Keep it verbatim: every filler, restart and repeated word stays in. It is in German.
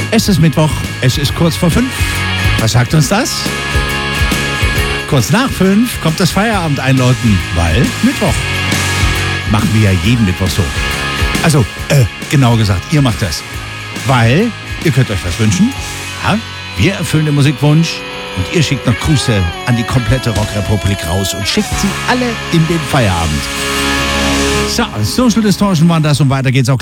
Es ist Mittwoch, es ist kurz vor fünf. Was sagt uns das? Kurz nach fünf kommt das Feierabend einläuten, weil Mittwoch. Machen wir ja jeden Mittwoch so. Also, äh, genauer gesagt, ihr macht das. Weil ihr könnt euch was wünschen. Ja? Wir erfüllen den Musikwunsch und ihr schickt noch Grüße an die komplette Rockrepublik raus und schickt sie alle in den Feierabend. So, Social Distortion waren das und weiter geht's auch.